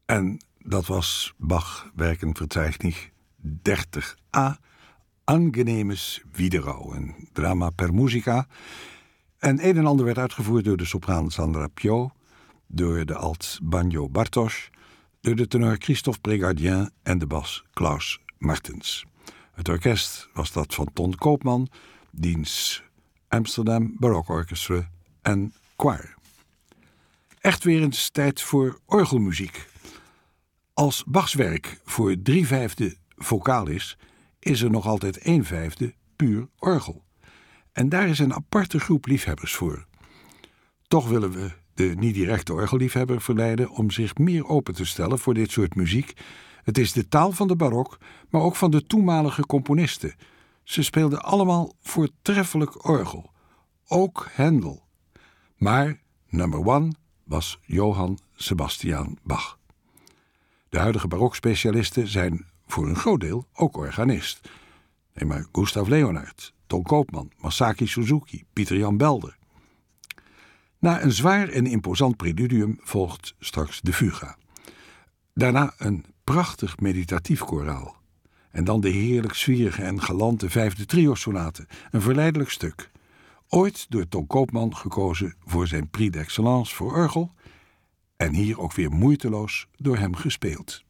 En dat was Bach Werkenverzeichnis 30a, Angenehmes Wiederau, een drama per musica. En een en ander werd uitgevoerd door de sopraan Sandra Piau, door de alt banjo Bartosz, door de tenor Christophe Prégardien en de bas Klaus Martens. Het orkest was dat van Ton Koopman, diens Amsterdam Baroque Orchestra en Choir. Echt weer eens tijd voor orgelmuziek. Als Bachs werk voor 3/5 vocaal is er nog altijd 1/5 puur orgel. En daar is een aparte groep liefhebbers voor. Toch willen we de niet-directe orgelliefhebber verleiden om zich meer open te stellen voor dit soort muziek. Het is de taal van de barok, maar ook van de toenmalige componisten. Ze speelden allemaal voortreffelijk orgel. Ook Händel. Maar number 1 was Johann Sebastian Bach. De huidige barokspecialisten zijn voor een groot deel ook organist. Neem maar Gustav Leonhard, Ton Koopman, Masaki Suzuki, Pieter Jan Belder. Na een zwaar en imposant preludium volgt straks de fuga. Daarna een prachtig meditatief koraal. En dan de heerlijk zwierige en galante 5e trio-sonate, een verleidelijk stuk. Ooit door Ton Koopman gekozen voor zijn Prix d'Excellence voor orgel en hier ook weer moeiteloos door hem gespeeld.